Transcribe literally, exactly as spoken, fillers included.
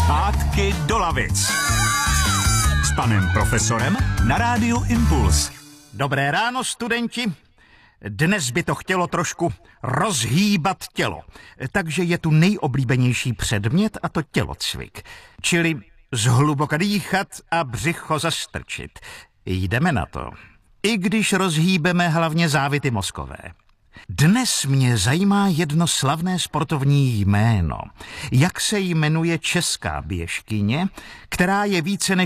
Zpátky do lavic. S panem profesorem na rádiu Impuls. Dobré ráno, studenti. Dnes by to chtělo trošku rozhýbat tělo. Takže je tu nejoblíbenější předmět, a to tělocvik. Čili zhluboka dýchat a břicho zastrčit. Jdeme na to. I když rozhýbeme hlavně závity mozkové. Dnes mě zajímá jedno slavné sportovní jméno. Jak se jmenuje česká běžkyně, která je více než